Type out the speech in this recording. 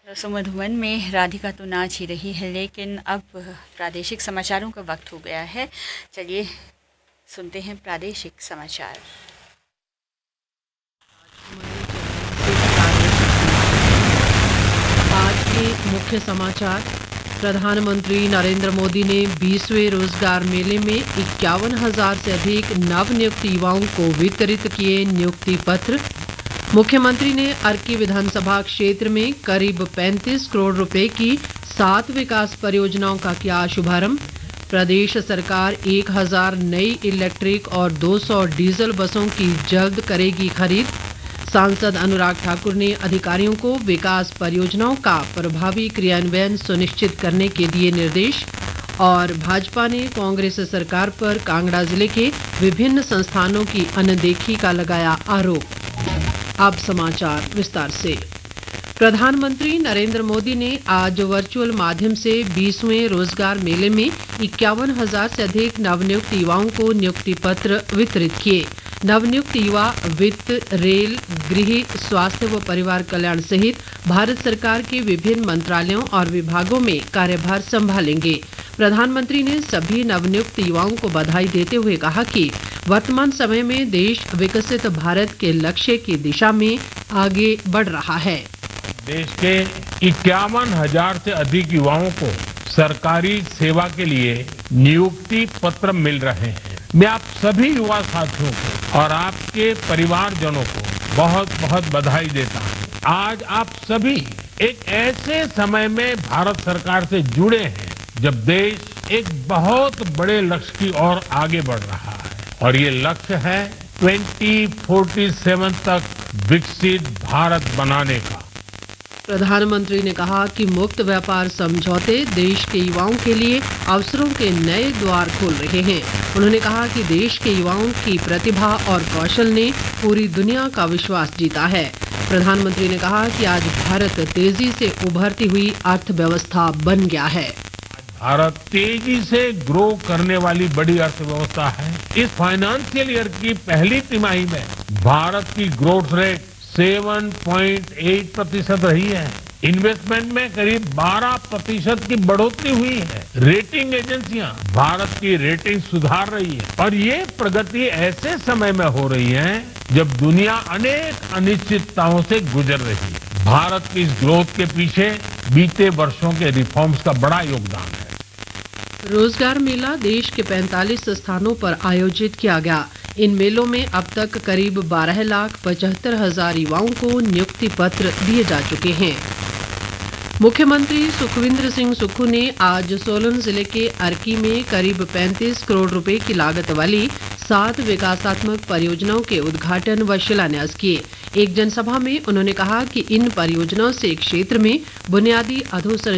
सुमधुवन में राधिका तो नाच ही रही है, लेकिन अब प्रादेशिक समाचारों का वक्त हो गया है। चलिए सुनते हैं प्रादेशिक समाचार। आज के मुख्य समाचार। प्रधानमंत्री नरेंद्र मोदी ने 20वें रोजगार मेले में 51,000 से अधिक नवनियुक्त युवाओं को वितरित किए नियुक्ति पत्र। मुख्यमंत्री ने अर्की विधानसभा क्षेत्र में करीब 35 करोड़ रुपए की 7 विकास परियोजनाओं का किया शुभारंभ। प्रदेश सरकार 1,000 नई इलेक्ट्रिक और 200 डीजल बसों की जल्द करेगी खरीद। सांसद अनुराग ठाकुर ने अधिकारियों को विकास परियोजनाओं का प्रभावी क्रियान्वयन सुनिश्चित करने के दिए निर्देश। और भाजपा ने कांग्रेस सरकार पर कांगड़ा जिले के विभिन्न संस्थानों की अनदेखी का लगाया आरोप। अब समाचार विस्तार से। प्रधानमंत्री नरेंद्र मोदी ने आज वर्चुअल माध्यम से 20वें रोजगार मेले में 51,000 से अधिक नवनियुक्त युवाओं को नियुक्ति पत्र वितरित किए। नवनियुक्त युवा वित्त, रेल, गृह, स्वास्थ्य व परिवार कल्याण सहित भारत सरकार के विभिन्न मंत्रालयों और विभागों में कार्यभार संभालेंगे। प्रधानमंत्री ने सभी नवनियुक्त युवाओं को बधाई देते हुए कहा कि वर्तमान समय में देश विकसित भारत के लक्ष्य की दिशा में आगे बढ़ रहा है। देश के 51,000 से अधिक युवाओं को सरकारी सेवा के लिए नियुक्ति पत्र मिल रहे हैं। मैं आप सभी युवा साथियों को और आपके परिवारजनों को बहुत बहुत बधाई देता हूँ। आज आप सभी एक ऐसे समय में भारत सरकार से जुड़े हैं जब देश एक बहुत बड़े लक्ष्य की ओर आगे बढ़ रहा है, और ये लक्ष्य है 2047 तक विकसित भारत बनाने का। प्रधानमंत्री ने कहा कि मुक्त व्यापार समझौते देश के युवाओं के लिए अवसरों के नए द्वार खोल रहे हैं। उन्होंने कहा कि देश के युवाओं की प्रतिभा और कौशल ने पूरी दुनिया का विश्वास जीता है। प्रधानमंत्री ने कहा कि आज भारत तेजी से उभरती हुई अर्थव्यवस्था बन गया है। भारत तेजी से ग्रो करने वाली बड़ी अर्थव्यवस्था है। इस फाइनेंशियल ईयर की पहली तिमाही में भारत की ग्रोथ रेट 7.8% रही है। इन्वेस्टमेंट में करीब 12% की बढ़ोतरी हुई है। रेटिंग एजेंसियां भारत की रेटिंग सुधार रही है, और ये प्रगति ऐसे समय में हो रही है जब दुनिया अनेक अनिश्चितताओं से गुजर रही है। भारत की इस ग्रोथ के पीछे बीते वर्षों के रिफॉर्म्स का बड़ा योगदान है। रोजगार मेला देश के 45 स्थानों पर आयोजित किया गया। इन मेलों में अब तक करीब 12,75,000 युवाओं को नियुक्ति पत्र दिए जा चुके हैं। मुख्यमंत्री सुखविंदर सिंह सुक्खू ने आज सोलन जिले के अर्की में करीब 35 करोड़ रुपए की लागत वाली 7 विकासात्मक परियोजनाओं के उद्घाटन व शिलान्यास किए। एक जनसभा में उन्होंने कहा कि इन परियोजनाओं से क्षेत्र में बुनियादी अधोसंरचना